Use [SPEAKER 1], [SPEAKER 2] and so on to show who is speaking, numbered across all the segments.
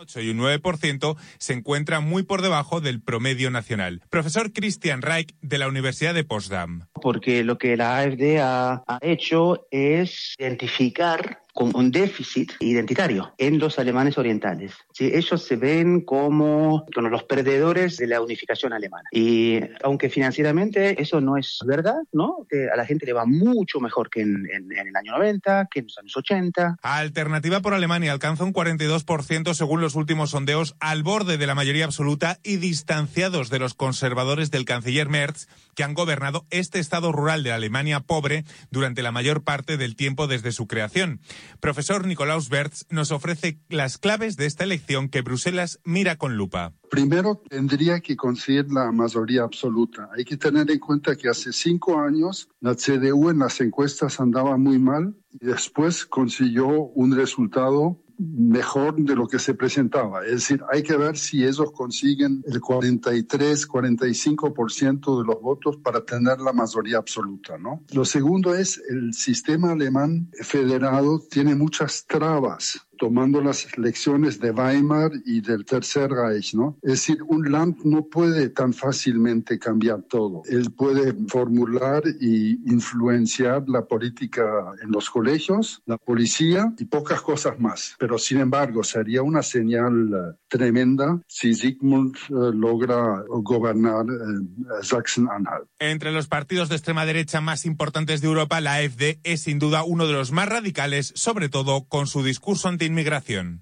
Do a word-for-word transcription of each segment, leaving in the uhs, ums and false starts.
[SPEAKER 1] ocho y un nueve por ciento, se encuentra muy por debajo del promedio nacional. Profesor Christian Reich, de la Universidad de Potsdam.
[SPEAKER 2] Porque lo que la A F D ha, ha hecho es identificar con un déficit identitario en los alemanes orientales. ¿Sí? Ellos se ven como, como los perdedores de la unificación alemana. Y aunque financieramente eso no es verdad, ¿no? Que a la gente le va mucho mejor que en, en, en el año noventa, que en los años ochenta.
[SPEAKER 1] Alternativa por Alemania alcanza un cuarenta y dos por ciento según los últimos sondeos, al borde de la mayoría absoluta y distanciados de los conservadores del canciller Merz, que han gobernado este estado rural de la Alemania pobre durante la mayor parte del tiempo desde su creación. Profesor Nikolaus Berz nos ofrece las claves de esta elección que Bruselas mira con lupa.
[SPEAKER 3] Primero, tendría que conseguir la mayoría absoluta. Hay que tener en cuenta que hace cinco años la C D U en las encuestas andaba muy mal y después consiguió un resultado mejor de lo que se presentaba. Es decir, hay que ver si ellos consiguen el cuarenta y tres, cuarenta y cinco por ciento de los votos para tener la mayoría absoluta, ¿no? Lo segundo es el sistema alemán federado tiene muchas trabas, tomando las lecciones de Weimar y del Tercer Reich, ¿no? Es decir, un Land no puede tan fácilmente cambiar todo. Él puede formular y influenciar la política en los colegios, la policía y pocas cosas más. Pero, sin embargo, sería una señal uh, tremenda si Sigmund uh, logra gobernar uh, Sachsen-Anhalt.
[SPEAKER 1] Entre los partidos de extrema derecha más importantes de Europa, la A F D es sin duda uno de los más radicales, sobre todo con su discurso anti inmigración.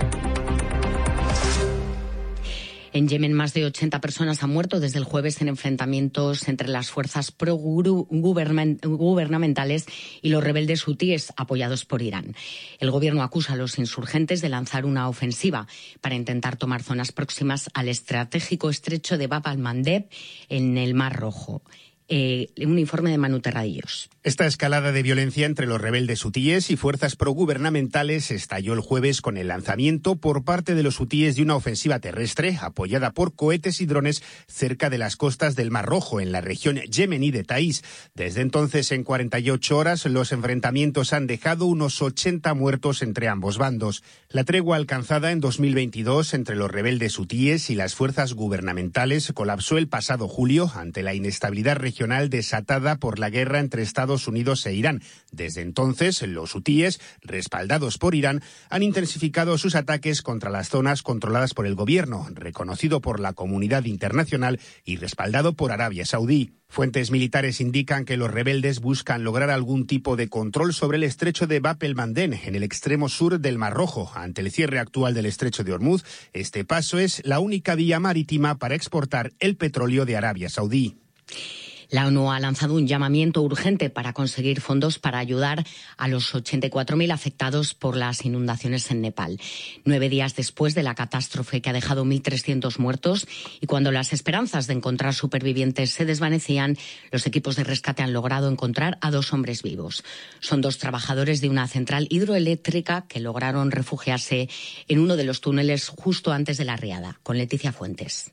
[SPEAKER 4] En Yemen, más de ochenta personas han muerto desde el jueves en enfrentamientos entre las fuerzas pro-gubernamentales y los rebeldes hutíes apoyados por Irán. El gobierno acusa a los insurgentes de lanzar una ofensiva para intentar tomar zonas próximas al estratégico estrecho de Bab al-Mandeb en el Mar Rojo. Eh, un informe de Manu Terradillos.
[SPEAKER 5] Esta escalada de violencia entre los rebeldes hutíes y fuerzas progubernamentales estalló el jueves con el lanzamiento por parte de los hutíes de una ofensiva terrestre apoyada por cohetes y drones cerca de las costas del Mar Rojo, en la región yemení de Taís. Desde entonces, en cuarenta y ocho horas, los enfrentamientos han dejado unos ochenta muertos entre ambos bandos. La tregua alcanzada en dos mil veintidós entre los rebeldes hutíes y las fuerzas gubernamentales colapsó el pasado julio ante la inestabilidad regional desatada por la guerra entre Estados Unidos e Irán. Desde entonces, los hutíes, respaldados por Irán, han intensificado sus ataques contra las zonas controladas por el gobierno, reconocido por la comunidad internacional y respaldado por Arabia Saudí. Fuentes militares indican que los rebeldes buscan lograr algún tipo de control sobre el estrecho de Bab el-Mandeb, en el extremo sur del Mar Rojo. Ante el cierre actual del estrecho de Hormuz, este paso es la única vía marítima para exportar el petróleo de Arabia Saudí.
[SPEAKER 4] La ONU ha lanzado un llamamiento urgente para conseguir fondos para ayudar a los ochenta y cuatro mil afectados por las inundaciones en Nepal. Nueve días después de la catástrofe que ha dejado mil trescientos muertos y cuando las esperanzas de encontrar supervivientes se desvanecían, los equipos de rescate han logrado encontrar a dos hombres vivos. Son dos trabajadores de una central hidroeléctrica que lograron refugiarse en uno de los túneles justo antes de la riada. Con Leticia Fuentes.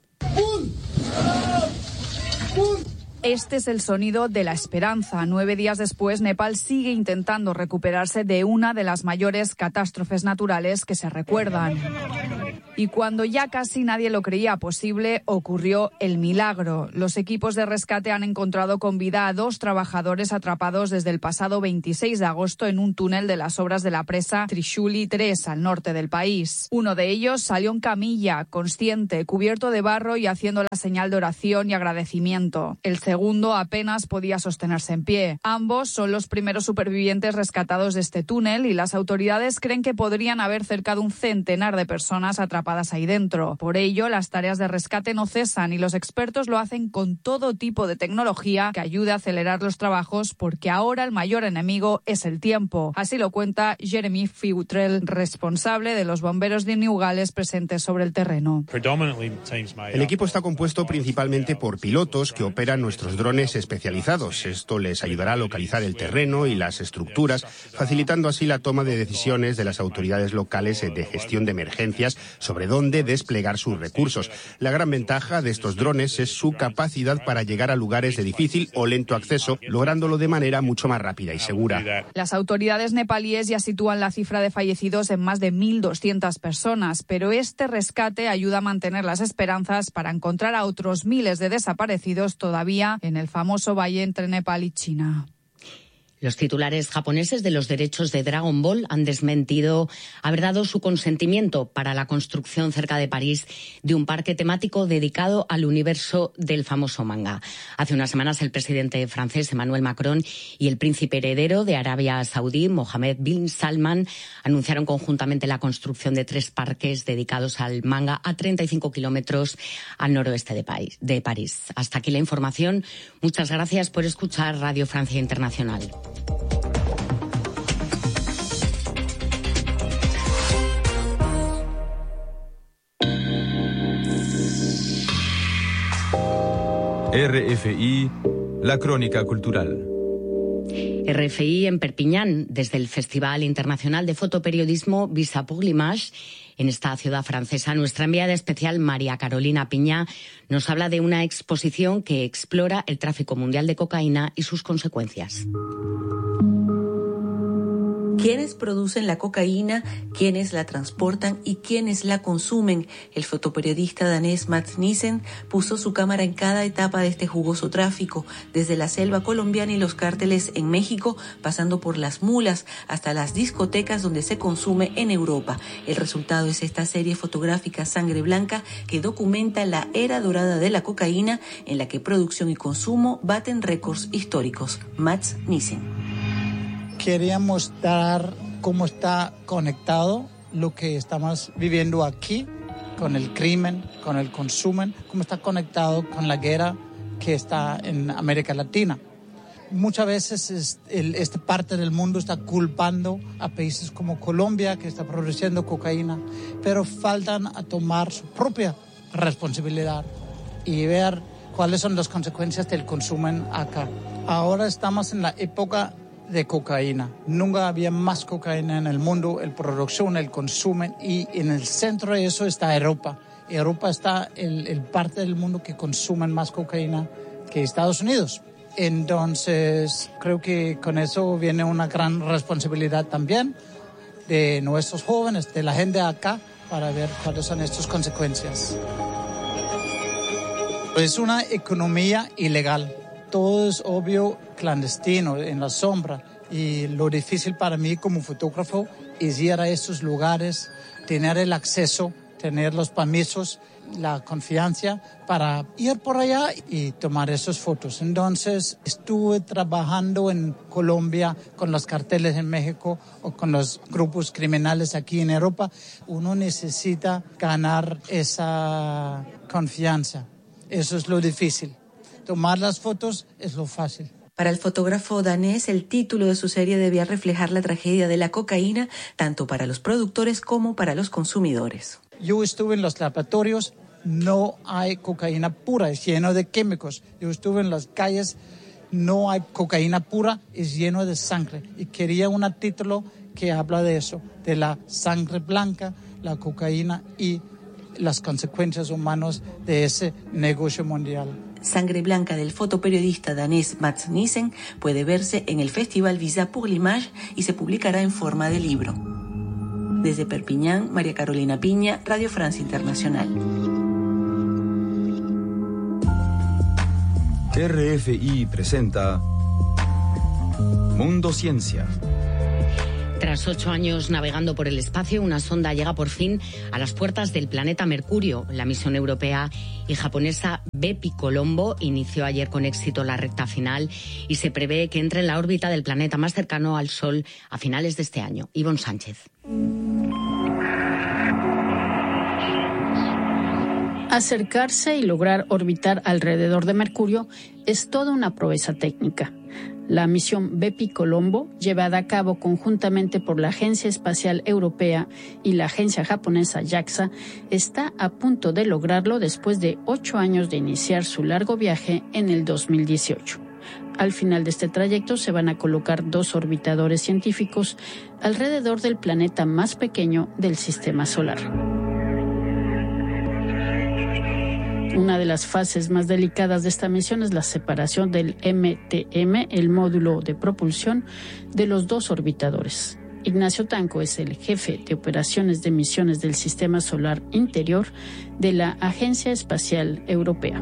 [SPEAKER 6] Este es el sonido de la esperanza. Nueve días después, Nepal sigue intentando recuperarse de una de las mayores catástrofes naturales que se recuerdan. Y cuando ya casi nadie lo creía posible, ocurrió el milagro. Los equipos de rescate han encontrado con vida a dos trabajadores atrapados desde el pasado veintiséis de agosto en un túnel de las obras de la presa Trishuli tres, al norte del país. Uno de ellos salió en camilla, consciente, cubierto de barro y haciendo la señal de oración y agradecimiento. El segundo apenas podía sostenerse en pie. Ambos son los primeros supervivientes rescatados de este túnel y las autoridades creen que podrían haber cerca de un centenar de personas atrapadas ahí dentro. Por ello, las tareas de rescate no cesan y los expertos lo hacen con todo tipo de tecnología que ayude a acelerar los trabajos, porque ahora el mayor enemigo es el tiempo. Así lo cuenta Jeremy Futrell, responsable de los bomberos de New Gales presentes sobre el terreno.
[SPEAKER 5] El equipo está compuesto principalmente por pilotos que operan nuestros drones especializados. Esto les ayudará a localizar el terreno y las estructuras, facilitando así la toma de decisiones de las autoridades locales de gestión de emergencias sobre sobre dónde desplegar sus recursos. La gran ventaja de estos drones es su capacidad para llegar a lugares de difícil o lento acceso, lográndolo de manera mucho más rápida y segura.
[SPEAKER 6] Las autoridades nepalíes ya sitúan la cifra de fallecidos en más de mil doscientas personas, pero este rescate ayuda a mantener las esperanzas para encontrar a otros miles de desaparecidos todavía en el famoso valle entre Nepal y China.
[SPEAKER 4] Los titulares japoneses de los derechos de Dragon Ball han desmentido haber dado su consentimiento para la construcción cerca de París de un parque temático dedicado al universo del famoso manga. Hace unas semanas el presidente francés Emmanuel Macron y el príncipe heredero de Arabia Saudí, Mohammed bin Salman, anunciaron conjuntamente la construcción de tres parques dedicados al manga a treinta y cinco kilómetros al noroeste de París, de París. Hasta aquí la información. Muchas gracias por escuchar Radio Francia Internacional.
[SPEAKER 7] R F I, la crónica cultural.
[SPEAKER 4] R F I en Perpiñán, desde el Festival Internacional de Fotoperiodismo Visa pour l'Image. En esta ciudad francesa, nuestra enviada especial María Carolina Piña nos habla de una exposición que explora el tráfico mundial de cocaína y sus consecuencias.
[SPEAKER 8] ¿Quiénes producen la cocaína? ¿Quiénes la transportan? ¿Y quiénes la consumen? El fotoperiodista danés Mats Nissen puso su cámara en cada etapa de este jugoso tráfico, desde la selva colombiana y los cárteles en México, pasando por las mulas hasta las discotecas donde se consume en Europa. El resultado es esta serie fotográfica Sangre Blanca que documenta la era dorada de la cocaína, en la que producción y consumo baten récords históricos. Mats Nissen.
[SPEAKER 9] Quería mostrar cómo está conectado lo que estamos viviendo aquí con el crimen, con el consumo, cómo está conectado con la guerra que está en América Latina. Muchas veces es, el, esta parte del mundo está culpando a países como Colombia, que está produciendo cocaína, pero faltan a tomar su propia responsabilidad y ver cuáles son las consecuencias del consumo acá. Ahora estamos en la época de cocaína. Nunca había más cocaína en el mundo, el producción, el consumo, y en el centro de eso está Europa. Europa está el, el parte del mundo que consumen más cocaína que Estados Unidos. Entonces, creo que con eso viene una gran responsabilidad también de nuestros jóvenes, de la gente acá, para ver cuáles son estas consecuencias. Es una economía ilegal. Todo es obvio clandestino, en la sombra. Y lo difícil para mí como fotógrafo es ir a estos lugares, tener el acceso, tener los permisos, la confianza para ir por allá y tomar esas fotos. Entonces estuve trabajando en Colombia con los carteles en México o con los grupos criminales aquí en Europa. Uno necesita ganar esa confianza. Eso es lo difícil. Tomar las fotos es lo fácil.
[SPEAKER 8] Para el fotógrafo danés, el título de su serie debía reflejar la tragedia de la cocaína, tanto para los productores como para los consumidores.
[SPEAKER 9] Yo estuve en los laboratorios, no hay cocaína pura, es lleno de químicos. Yo estuve en las calles, no hay cocaína pura, es lleno de sangre. Y quería un título que habla de eso, de la sangre blanca, la cocaína y las consecuencias humanas de ese negocio mundial.
[SPEAKER 8] Sangre Blanca del fotoperiodista danés Mats Nissen puede verse en el Festival Visa pour l'Image y se publicará en forma de libro. Desde Perpiñán, María Carolina Piña, Radio Francia Internacional.
[SPEAKER 7] R F I presenta Mundo Ciencia.
[SPEAKER 4] Tras ocho años navegando por el espacio, una sonda llega por fin a las puertas del planeta Mercurio. La misión europea y japonesa Bepi Colombo inició ayer con éxito la recta final y se prevé que entre en la órbita del planeta más cercano al Sol a finales de este año. Ivonne Sánchez.
[SPEAKER 10] Acercarse y lograr orbitar alrededor de Mercurio es toda una proeza técnica. La misión Bepi Colombo, llevada a cabo conjuntamente por la Agencia Espacial Europea y la agencia japonesa JAXA, está a punto de lograrlo después de ocho años de iniciar su largo viaje en el dos mil dieciocho. Al final de este trayecto se van a colocar dos orbitadores científicos alrededor del planeta más pequeño del sistema solar. Una de las fases más delicadas de esta misión es la separación del M T M, el módulo de propulsión, de los dos orbitadores. Ignacio Tanco es el jefe de operaciones de misiones del Sistema Solar Interior de la Agencia Espacial Europea.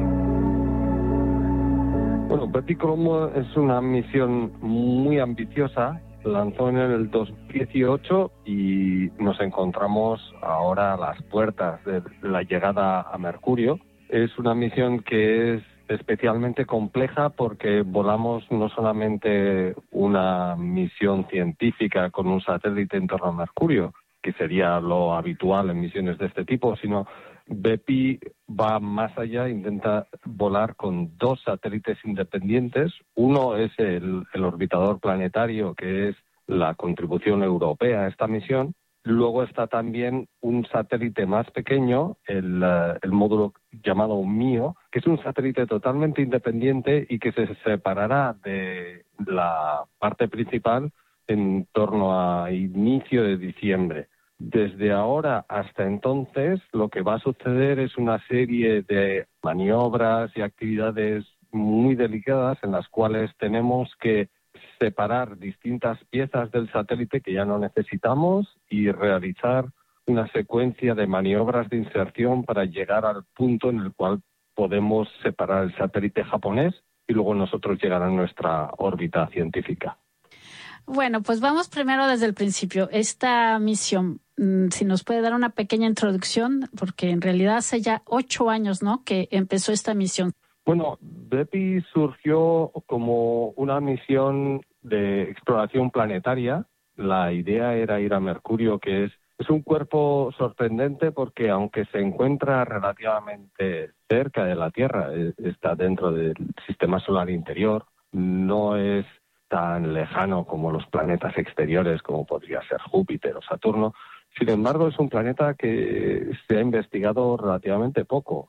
[SPEAKER 11] Bueno, Bepi Colombo es una misión muy ambiciosa. Lanzó en el dos mil dieciocho y nos encontramos ahora a las puertas de la llegada a Mercurio. Es una misión que es especialmente compleja porque volamos no solamente una misión científica con un satélite en torno a Mercurio, que sería lo habitual en misiones de este tipo, sino Bepi va más allá, intenta volar con dos satélites independientes. Uno es el, el orbitador planetario, que es la contribución europea a esta misión. Luego está también un satélite más pequeño, el, uh, el módulo llamado MIO, que es un satélite totalmente independiente y que se separará de la parte principal en torno a inicio de diciembre. Desde ahora hasta entonces, lo que va a suceder es una serie de maniobras y actividades muy delicadas en las cuales tenemos que separar distintas piezas del satélite que ya no necesitamos y realizar una secuencia de maniobras de inserción para llegar al punto en el cual podemos separar el satélite japonés y luego nosotros llegar a nuestra órbita científica.
[SPEAKER 10] Bueno, pues vamos primero desde el principio. Esta misión, si nos puede dar una pequeña introducción, porque en realidad hace ya ocho años, ¿no?, que empezó esta misión.
[SPEAKER 11] Bueno, Bepi surgió como una misión de exploración planetaria. La idea era ir a Mercurio, que es, es un cuerpo sorprendente porque aunque se encuentra relativamente cerca de la Tierra, está dentro del sistema solar interior, no es tan lejano como los planetas exteriores, como podría ser Júpiter o Saturno. Sin embargo, es un planeta que se ha investigado relativamente poco.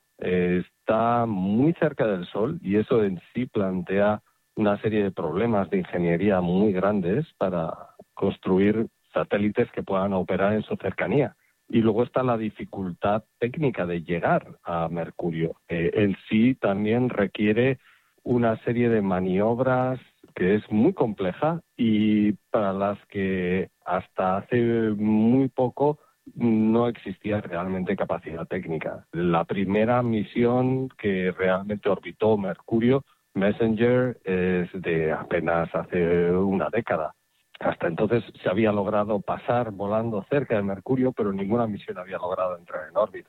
[SPEAKER 11] Está muy cerca del Sol y eso en sí plantea una serie de problemas de ingeniería muy grandes para construir satélites que puedan operar en su cercanía. Y luego está la dificultad técnica de llegar a Mercurio. Eh, en sí también requiere una serie de maniobras que es muy compleja y para las que hasta hace muy poco no existía realmente capacidad técnica. La primera misión que realmente orbitó Mercurio, Messenger, es de apenas hace una década. Hasta entonces se había logrado pasar volando cerca de Mercurio, pero ninguna misión había logrado entrar en órbita.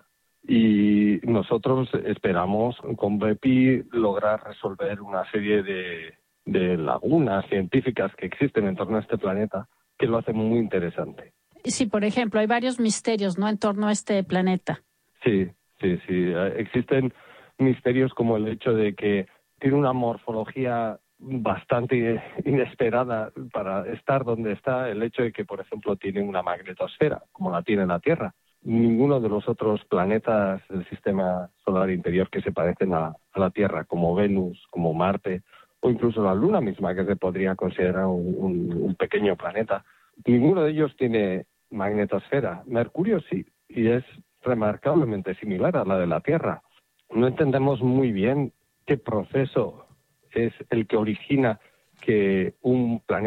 [SPEAKER 11] Y nosotros esperamos con Bepi lograr resolver una serie de, de lagunas científicas que existen en torno a este planeta que lo hacen muy interesante.
[SPEAKER 10] Sí, por ejemplo, hay varios misterios, ¿no?, en torno a este planeta.
[SPEAKER 11] Sí, sí, sí. Existen misterios como el hecho de que tiene una morfología bastante inesperada para estar donde está, el hecho de que, por ejemplo, tiene una magnetosfera, como la tiene la Tierra. Ninguno de los otros planetas del sistema solar interior que se parecen a, a la Tierra, como Venus, como Marte, o incluso la Luna misma, que se podría considerar un, un, un pequeño planeta, ninguno de ellos tiene magnetosfera. Mercurio sí, y es remarcablemente similar a la de la Tierra. No entendemos muy bien qué proceso es el que origina que un planeta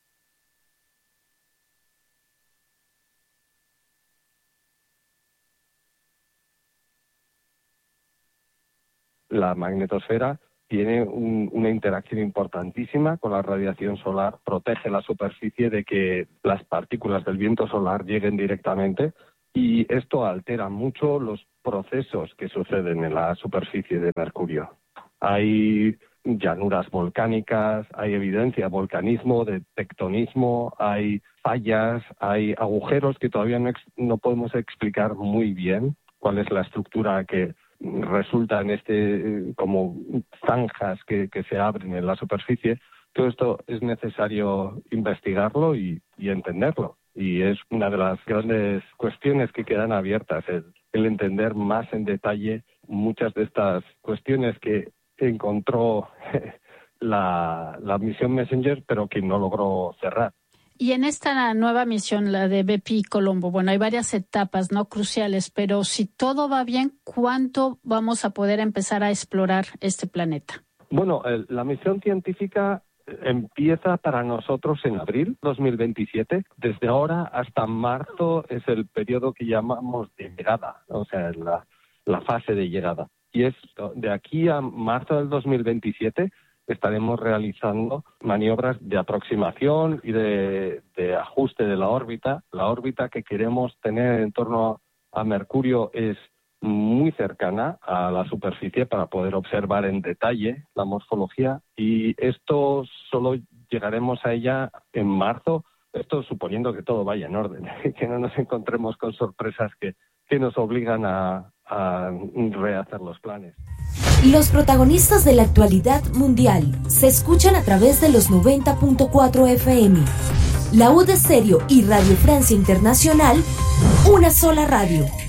[SPEAKER 11] la magnetosfera tiene un, una interacción importantísima con la radiación solar, protege la superficie de que las partículas del viento solar lleguen directamente y esto altera mucho los procesos que suceden en la superficie de Mercurio. Hay llanuras volcánicas, hay evidencia de volcanismo, de tectonismo, hay fallas, hay agujeros que todavía no, ex, no podemos explicar muy bien cuál es la estructura que resulta en este como zanjas que, que se abren en la superficie. Todo esto es necesario investigarlo y, y entenderlo. Y es una de las grandes cuestiones que quedan abiertas, el, el entender más en detalle muchas de estas cuestiones que encontró la, la misión Messenger, pero que no logró cerrar.
[SPEAKER 10] Y en esta nueva misión, la de Bepi Colombo, bueno, hay varias etapas no cruciales, pero si todo va bien, ¿cuánto vamos a poder empezar a explorar este planeta?
[SPEAKER 11] Bueno, el, la misión científica empieza para nosotros en abril dos mil veintisiete. Desde ahora hasta marzo es el periodo que llamamos de llegada, o sea, la, la fase de llegada. Y es de aquí a marzo del dos mil veintisiete estaremos realizando maniobras de aproximación y de, de ajuste de la órbita. La órbita que queremos tener en torno a Mercurio es muy cercana a la superficie para poder observar en detalle la morfología, y esto solo llegaremos a ella en marzo, esto suponiendo que todo vaya en orden, que no nos encontremos con sorpresas que, que nos obligan a, a rehacer los planes.
[SPEAKER 12] Los protagonistas de la actualidad mundial se escuchan a través de los noventa punto cuatro F M. La U de Stereo y Radio Francia Internacional, una sola radio.